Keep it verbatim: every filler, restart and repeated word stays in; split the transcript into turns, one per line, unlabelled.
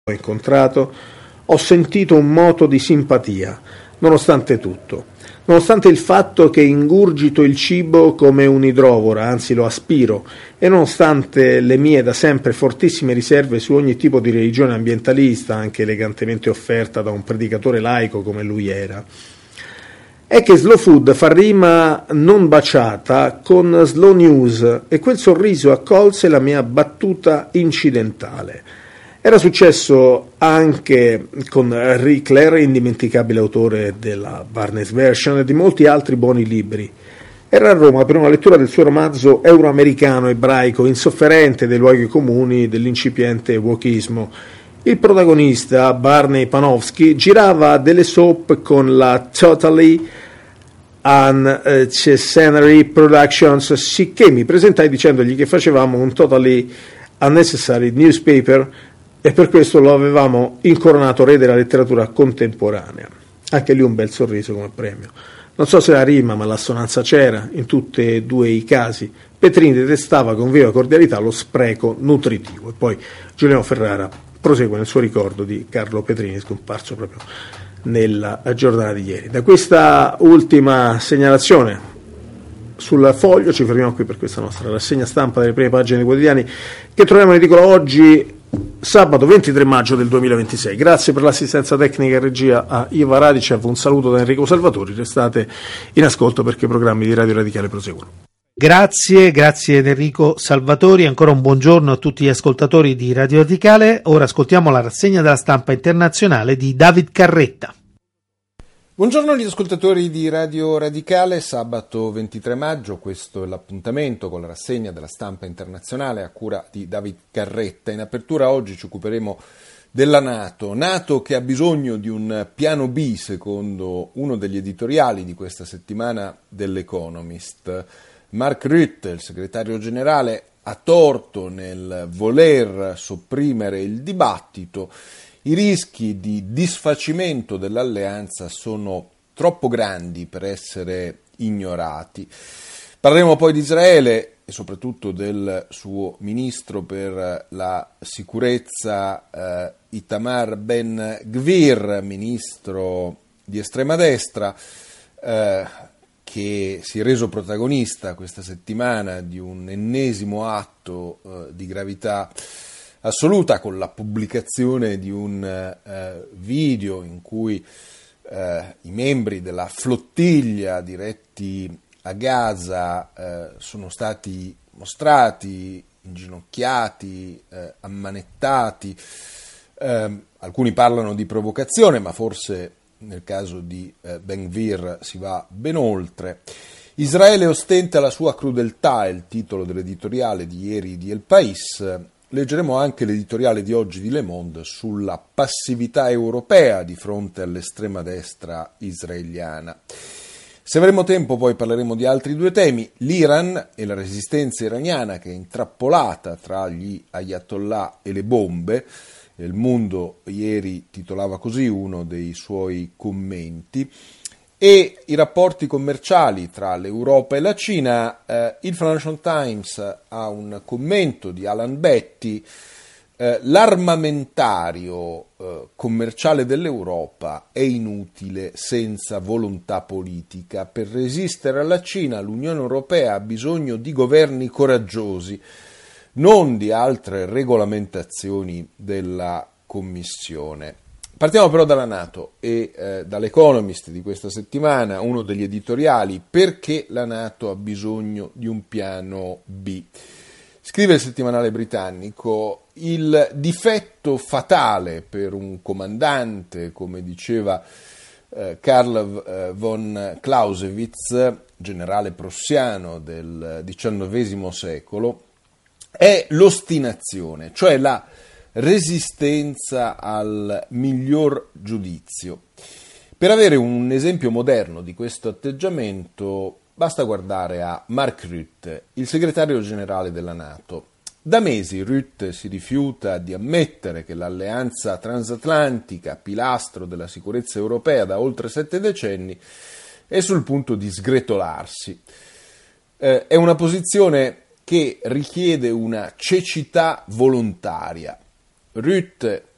ho incontrato, ho sentito un moto di simpatia, nonostante tutto, nonostante il fatto che ingurgito il cibo come un'idrovora, anzi lo aspiro, e nonostante le mie da sempre fortissime riserve su ogni tipo di religione ambientalista, anche elegantemente offerta da un predicatore laico come lui era. È che Slow Food fa rima non baciata con Slow News e quel sorriso accolse la mia battuta incidentale. Era successo anche con Rick Clare, indimenticabile autore della Barnes Version e di molti altri buoni libri. Era a Roma per una lettura del suo romanzo euroamericano ebraico, insofferente dei luoghi comuni dell'incipiente wokismo. Il protagonista, Barney Panofsky, girava delle soap con la Totally Unnecessary Productions, sicché mi presentai dicendogli che facevamo un Totally Unnecessary Newspaper e per questo lo avevamo incoronato re della letteratura contemporanea. Anche lì un bel sorriso come premio. Non so se la rima, ma l'assonanza c'era in tutti e due i casi. Petrini detestava con viva cordialità lo spreco nutritivo. E poi Giuliano Ferrara prosegue nel suo ricordo di Carlo Petrini, scomparso proprio nella giornata di ieri. Da questa ultima segnalazione sul foglio ci fermiamo qui per questa nostra rassegna stampa delle prime pagine dei quotidiani che troviamo in edicola oggi, sabato ventitré maggio del duemilaventisei. Grazie per l'assistenza tecnica e regia a Iva Radicev, un saluto da Enrico Salvatori, restate in ascolto perché i programmi di Radio Radicale proseguono.
Grazie, grazie ad Enrico Salvatori, ancora un buongiorno a tutti gli ascoltatori di Radio Radicale. Ora ascoltiamo la rassegna della stampa internazionale di David Carretta.
Buongiorno agli ascoltatori di Radio Radicale, sabato ventitré maggio, questo è l'appuntamento con la rassegna della stampa internazionale a cura di David Carretta. In apertura oggi ci occuperemo della NATO, NATO che ha bisogno di un piano B secondo uno degli editoriali di questa settimana dell'Economist. Mark Rutte, il segretario generale, ha torto nel voler sopprimere il dibattito. I rischi di disfacimento dell'alleanza sono troppo grandi per essere ignorati. Parleremo poi di Israele e soprattutto del suo ministro per la sicurezza eh, Itamar Ben Gvir, ministro di estrema destra, eh, che si è reso protagonista questa settimana di un ennesimo atto eh, di gravità assoluta con la pubblicazione di un eh, video in cui eh, i membri della flottiglia diretti a Gaza eh, sono stati mostrati inginocchiati, eh, ammanettati, eh, alcuni parlano di provocazione, ma forse nel caso di eh, Ben Gvir si va ben oltre. Israele ostenta la sua crudeltà, è il titolo dell'editoriale di ieri di El País. Leggeremo anche l'editoriale di oggi di Le Monde sulla passività europea di fronte all'estrema destra israeliana. Se avremo tempo poi parleremo di altri due temi, l'Iran e la resistenza iraniana che è intrappolata tra gli ayatollah e le bombe. Il Mondo ieri titolava così uno dei suoi commenti, e i rapporti commerciali tra l'Europa e la Cina. Eh, il Financial Times ha un commento di Alan Betty: eh, l'armamentario eh, commerciale dell'Europa è inutile senza volontà politica. Per resistere alla Cina l'Unione Europea ha bisogno di governi coraggiosi, non di altre regolamentazioni della Commissione. Partiamo però dalla NATO e eh, dall'Economist di questa settimana, uno degli editoriali: perché la NATO ha bisogno di un piano B. Scrive il settimanale britannico: il difetto fatale per un comandante, come diceva eh, Karl eh, von Clausewitz, generale prussiano del diciannovesimo secolo, è l'ostinazione, cioè la resistenza al miglior giudizio. Per avere un esempio moderno di questo atteggiamento basta guardare a Mark Rutte, il segretario generale della NATO. Da mesi Rutte si rifiuta di ammettere che l'alleanza transatlantica, pilastro della sicurezza europea da oltre sette decenni, è sul punto di sgretolarsi. Eh, è una posizione che richiede una cecità volontaria. Rutte